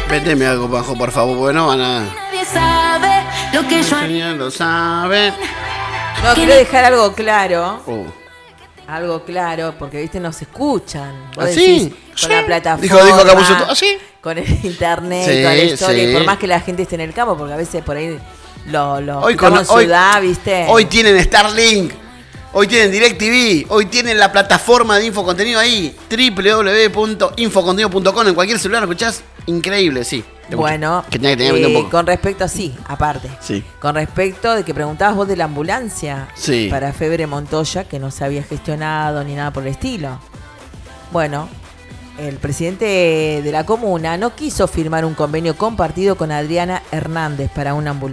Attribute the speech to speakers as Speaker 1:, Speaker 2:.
Speaker 1: Méteme algo bajo, por favor, porque no van a...
Speaker 2: Nadie sabe lo que yo haría.
Speaker 1: Lo sabe.
Speaker 3: No, quiero dejar algo claro.
Speaker 1: Uh.
Speaker 3: Porque, viste, nos escuchan. Vos
Speaker 1: ¿Ah,
Speaker 3: decís,
Speaker 1: sí?
Speaker 3: con
Speaker 1: Sí.
Speaker 3: la plataforma.
Speaker 1: Dijo Capuzotto. ¿Ah, sí?
Speaker 3: Con el internet,
Speaker 1: Sí,
Speaker 3: con la historia.
Speaker 1: sí.
Speaker 3: Y por más que la gente esté en el campo, porque a veces por ahí
Speaker 1: Hoy
Speaker 3: estamos en ciudad, viste.
Speaker 1: Hoy tienen Starlink. Hoy tienen DirecTV. Hoy tienen la plataforma de infocontenido ahí. www.infocontenido.com. En cualquier celular, ¿escuchás? Increíble, sí.
Speaker 3: Bueno,
Speaker 1: que tenía que tener un poco.
Speaker 3: con respecto, sí, aparte.
Speaker 1: Sí.
Speaker 3: Con respecto de que preguntabas vos de la ambulancia
Speaker 1: Sí.
Speaker 3: para Febre Montoya, que no se había gestionado ni nada por el estilo. Bueno, el presidente de la comuna no quiso firmar un convenio compartido con Adriana Hernández para una ambulancia.